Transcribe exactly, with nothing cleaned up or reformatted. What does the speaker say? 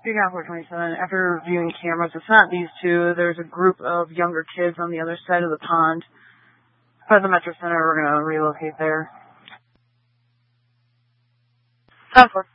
Big Apple twenty-seven, after reviewing cameras, it's not these two. There's a group of younger kids on the other side of the pond. By the Metro Center, we're going to relocate there. ten four.